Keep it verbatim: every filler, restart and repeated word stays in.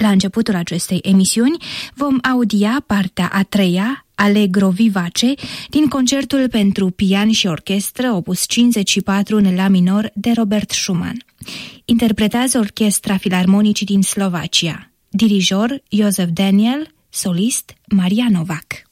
La începutul acestei emisiuni vom audia partea a treia, Allegro vivace, din concertul pentru pian și orchestră opus cincizeci și patru în la minor de Robert Schumann. Interpretează Orchestra Filarmonicii din Slovacia. Dirijor Josef Daniel, solist Maria Novak.